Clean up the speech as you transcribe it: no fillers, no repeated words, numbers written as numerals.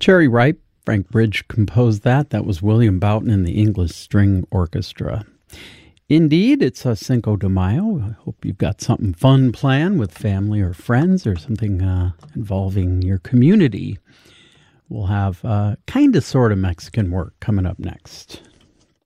Cherry Ripe, Frank Bridge composed that. That was William Boughton and the English String Orchestra. Indeed, it's a Cinco de Mayo. I hope you've got something fun planned with family or friends or something involving your community. We'll have kind of sort of Mexican work coming up next.